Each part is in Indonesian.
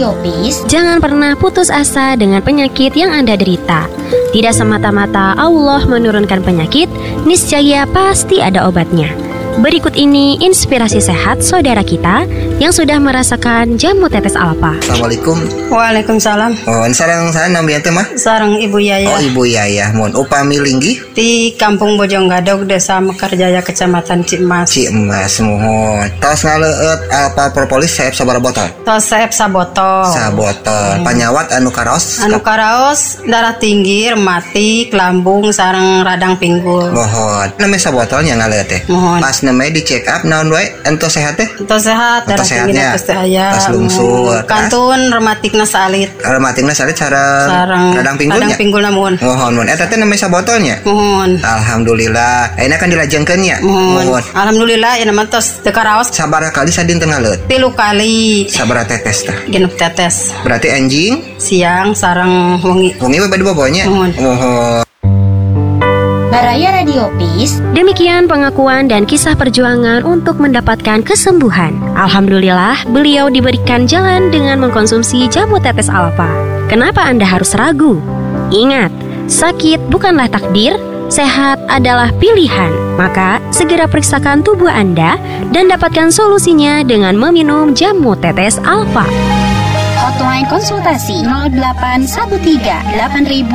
Radio Peace, jangan pernah putus asa dengan penyakit yang Anda derita. Tidak semata-mata Allah menurunkan penyakit, niscaya pasti ada obatnya. Berikut ini inspirasi sehat saudara kita yang sudah merasakan jamu tetes alfa. Assalamualaikum. Waalaikumsalam. Sarang saya namanya mah? Sarang Ibu Yaya. Oh, Ibu Yaya. Mohon upami linggi Di Kampung Bojonggadog, Desa Mekarjaya, Kecamatan Cimas. Cimas. Mohon. Tos ngaleut alfa propolis saeb sabaraha botol? Tos saeb sabotol. Sabotol. Panyawat anu karaos? Anu karaos darah tinggi, rematik, lambung, sareng radang pinggul. Mohon. Namanya sabotolnya ngaleut teh. Mohon. Pas namanya di check up naon wae ento sehat teh? Tos sehat, darah tinggi geus teh aya. Pas lungsur. Kantun rematikna salit. Rematikna salit sareng radang pinggulnya. Radang pinggulna mohon. Mohon. Eta teh namanya sabotolnya? Mohon. Alhamdulillah. Ayeuna kan dilajengkeun nya. Mohon. Alhamdulillah ya nama tos teu karaos. Sabaraha kali sadinten ngaleut? 3 kali. Sabaraha tetes teh? Genep tetes. Berarti anjing Siang sareng wengi. wengi we bade bobonya. Mohon. Mohon. Baraya Radio Peace. Demikian pengakuan dan kisah perjuangan untuk mendapatkan kesembuhan. Alhamdulillah, beliau diberikan jalan dengan mengkonsumsi jamu tetes alfa. Kenapa Anda harus ragu? Ingat, sakit bukanlah takdir, sehat adalah pilihan. Maka, segera periksakan tubuh Anda dan dapatkan solusinya dengan meminum jamu tetes alfa. Hotline konsultasi 0813 8000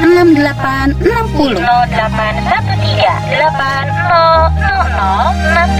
6860 0813 8000 6860.